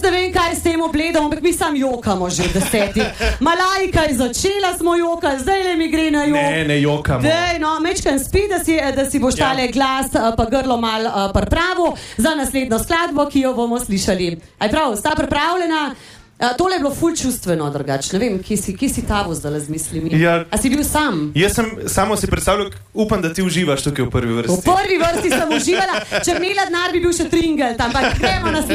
ne vem, kaj s tem obledom, ampak mi sam jokamo že v 10. Malajka je začela, smo jokali, zdaj le mi gre na jok. Ne jokamo. Dej, no, mečkan spi, da si boš tale glas pa grlo mal pripravil za naslednjo skladbo, ki jo bomo slišali. Aj prav, sta pripravljena? Tole je bilo ful čustveno drugače. Ne vem, kje si tavo zdaj z mislimi? Ja. A si bil sam? Jaz sem samo si predstavljal, upam, da ti uživaš tukaj v prvi vrsti. V prvi vrsti sem uživala, če imela denar, bi bil še tringel, ampak gremo na